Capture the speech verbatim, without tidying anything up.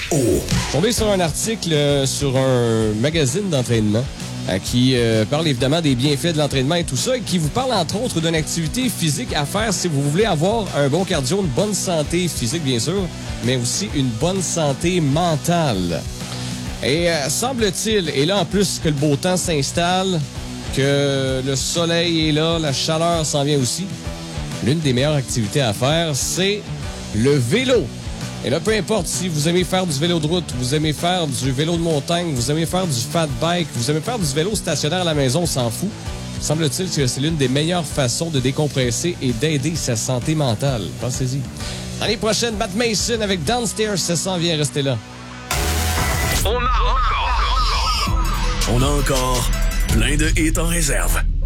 Tombé sur un article euh, sur un magazine d'entraînement euh, qui euh, parle évidemment des bienfaits de l'entraînement et tout ça, et qui vous parle entre autres d'une activité physique à faire si vous voulez avoir un bon cardio, une bonne santé physique bien sûr, mais aussi une bonne santé mentale. Et euh, semble-t-il, et là en plus que le beau temps s'installe, que le soleil est là, la chaleur s'en vient aussi, l'une des meilleures activités à faire, c'est le vélo. Et là, peu importe si vous aimez faire du vélo de route, vous aimez faire du vélo de montagne, vous aimez faire du fat bike, vous aimez faire du vélo stationnaire à la maison, on s'en fout. Semble-t-il que c'est l'une des meilleures façons de décompresser et d'aider sa santé mentale. Pensez-y. L'année prochaine, Matt Mason avec Downstairs, ça s'en vient, restez là. On a encore, on a encore plein de hits en réserve.